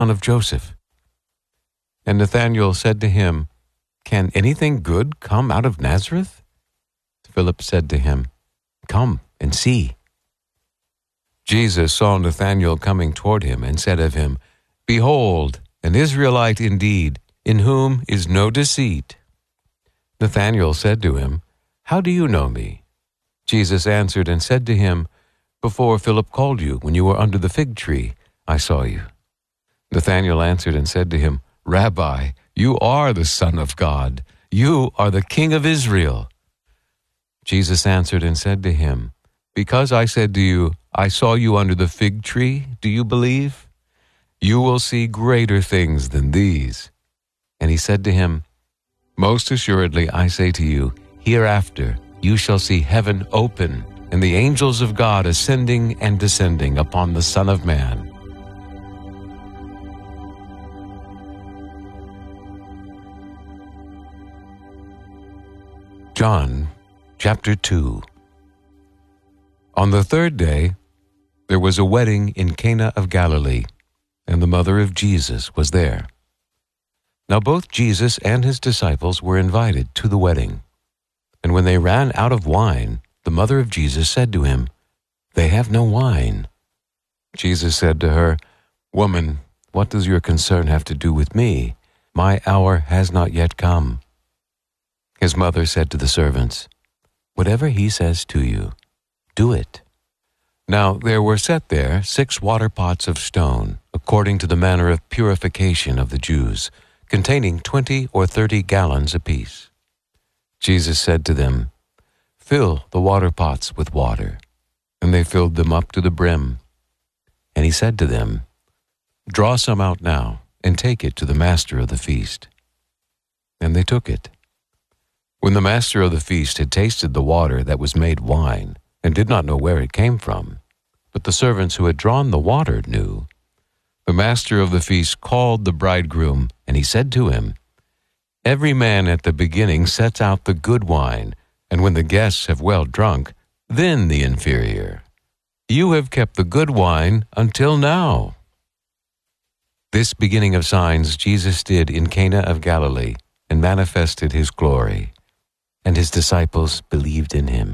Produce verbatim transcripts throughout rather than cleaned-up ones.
son of Joseph? And Nathanael said to him, Can anything good come out of Nazareth? Philip said to him, Come and see. Jesus saw Nathanael coming toward him and said of him, Behold, an Israelite indeed, in whom is no deceit. Nathanael said to him, How do you know me? Jesus answered and said to him, Before Philip called you, when you were under the fig tree, I saw you. Nathanael answered and said to him, Rabbi, you are the Son of God. You are the King of Israel. Jesus answered and said to him, Because I said to you, I saw you under the fig tree, do you believe? You will see greater things than these. And he said to him, Most assuredly I say to you, hereafter you shall see heaven open, and the angels of God ascending and descending upon the Son of Man. John chapter two. On the third day, there was a wedding in Cana of Galilee, and the mother of Jesus was there. Now both Jesus and his disciples were invited to the wedding. And when they ran out of wine, the mother of Jesus said to him, They have no wine. Jesus said to her, Woman, what does your concern have to do with me? My hour has not yet come. His mother said to the servants, Whatever he says to you, do it. Now there were set there six water pots of stone, according to the manner of purification of the Jews, containing twenty or thirty gallons apiece. Jesus said to them, Fill the water pots with water. And they filled them up to the brim. And he said to them, Draw some out now, and take it to the master of the feast. And they took it. When the master of the feast had tasted the water that was made wine, and did not know where it came from, but the servants who had drawn the water knew, the master of the feast called the bridegroom, and he said to him, Every man at the beginning sets out the good wine, and when the guests have well drunk, then the inferior. You have kept the good wine until now. This beginning of signs Jesus did in Cana of Galilee, and manifested his glory, and his disciples believed in him.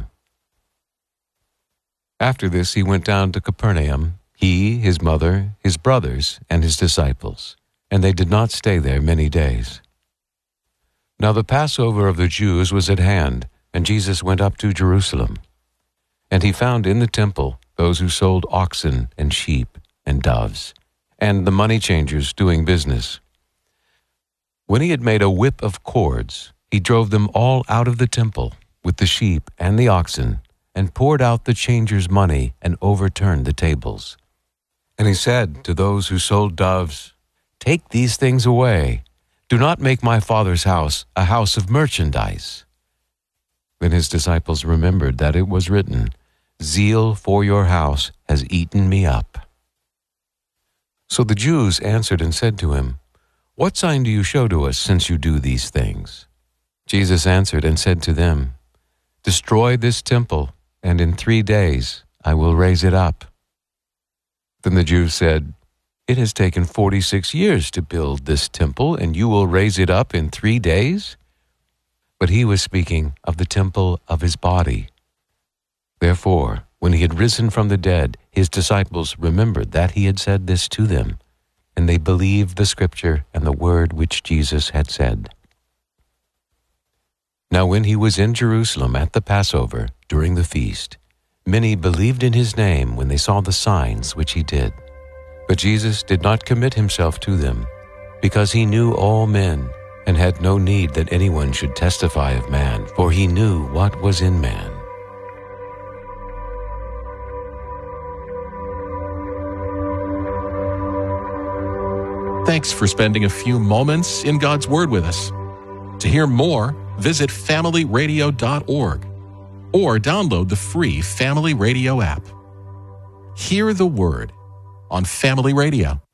After this he went down to Capernaum, he, his mother, his brothers, and his disciples, and they did not stay there many days. Now the Passover of the Jews was at hand, and Jesus went up to Jerusalem. And he found in the temple those who sold oxen and sheep and doves, and the money changers doing business. When he had made a whip of cords, he drove them all out of the temple with the sheep and the oxen, and poured out the changers' money and overturned the tables. And he said to those who sold doves, Take these things away. Do not make my Father's house a house of merchandise. Then his disciples remembered that it was written, Zeal for your house has eaten me up. So the Jews answered and said to him, What sign do you show to us since you do these things? Jesus answered and said to them, Destroy this temple, and in three days I will raise it up. Then the Jews said, It has taken forty-six years to build this temple, and you will raise it up in three days? But he was speaking of the temple of his body. Therefore, when he had risen from the dead, his disciples remembered that he had said this to them, and they believed the scripture and the word which Jesus had said. Now when he was in Jerusalem at the Passover, during the feast, many believed in his name when they saw the signs which he did. But Jesus did not commit himself to them, because he knew all men, and had no need that anyone should testify of man, for he knew what was in man. Thanks for spending a few moments in God's Word with us. To hear more, visit family radio dot org or download the free Family Radio app. Hear the Word on Family Radio.